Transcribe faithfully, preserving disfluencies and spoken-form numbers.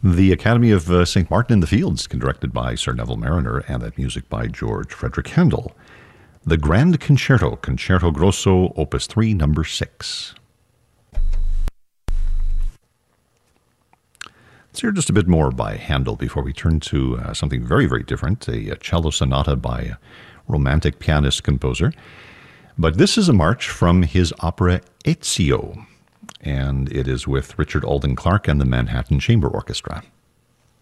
The Academy of uh, Saint Martin in the Fields, directed by Sir Neville Mariner, and that music by George Frederick Handel. The Grand Concerto, Concerto Grosso, Opus three, number six. Let's hear just a bit more by Handel before we turn to uh, something very, very different, a, a cello sonata by a romantic pianist composer. But this is a march from his opera Ezio, and it is with Richard Alden Clark and the Manhattan Chamber Orchestra.